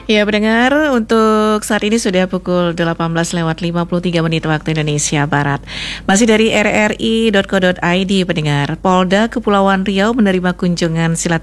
Ya, pendengar, untuk saat ini sudah pukul 18:53 waktu Indonesia Barat. Masih dari rri.co.id, pendengar. Polda Kepulauan Riau menerima kunjungan silaturahmi